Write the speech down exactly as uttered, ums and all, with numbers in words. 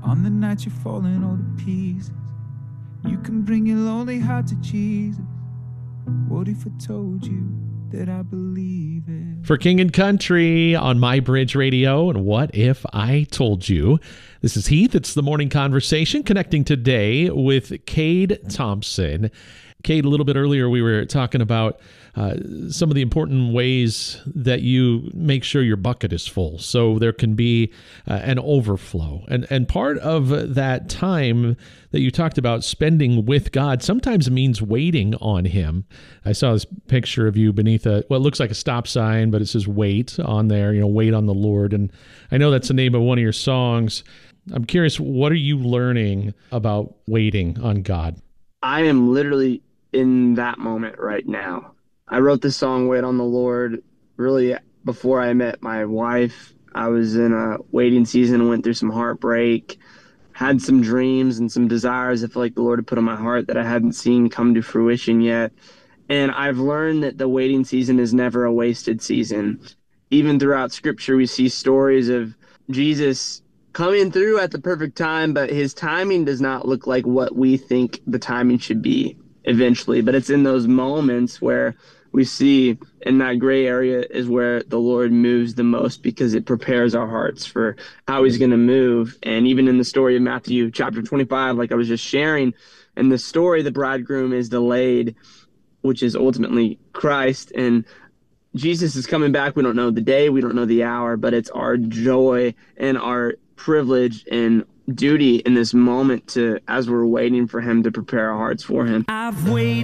On the night you're falling all to pieces, you can bring your lonely heart to Jesus. What if I told you that I believe it? For King and Country on My Bridge Radio, and What If I Told You? This is Heath. It's the Morning Conversation, connecting today with Cade Thompson. Cade, a little bit earlier we were talking about uh, some of the important ways that you make sure your bucket is full so there can be uh, an overflow. And and part of that time that you talked about spending with God sometimes means waiting on him. I saw this picture of you beneath a, what looks like a stop sign, but it says wait on there, you know, wait on the Lord. And I know that's the name of one of your songs. I'm curious, what are you learning about waiting on God? I am literally in that moment right now. I wrote this song, Wait on the Lord, really before I met my wife. I was in a waiting season, went through some heartbreak, had some dreams and some desires I feel like the Lord had put on my heart that I hadn't seen come to fruition yet. And I've learned that the waiting season is never a wasted season. Even throughout Scripture, we see stories of Jesus coming through at the perfect time, but his timing does not look like what we think the timing should be eventually. But it's in those moments where we see in that gray area is where the Lord moves the most, because it prepares our hearts for how he's going to move. And even in the story of Matthew chapter twenty-five, like I was just sharing, in the story, the bridegroom is delayed, which is ultimately Christ. And Jesus is coming back. We don't know the day, we don't know the hour, but it's our joy and our privilege and duty in this moment to, as we're waiting for him, to prepare our hearts for him. I've waited